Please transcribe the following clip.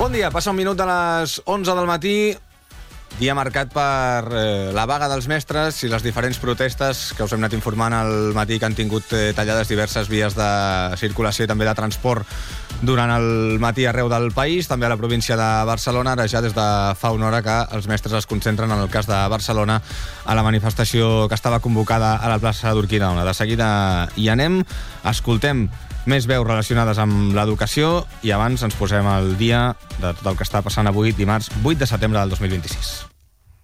Bon dia, passa un minut de les 11 del matí, dia marcat per la vaga dels mestres i les diferents protestes que us hem anat informant al matí, que han tingut tallades diverses vies de circulació i també de transport durant el matí arreu del país, també a la província de Barcelona. Ara ja des de fa una hora que els mestres es concentren, en el cas de Barcelona, a la manifestació que estava convocada a la plaça d'Urquinaona. De seguida hi anem, escoltem més veus relacionades amb l'educació i abans ens posem al dia de tot el que està passant avui, dimarts 8 de setembre del 2026.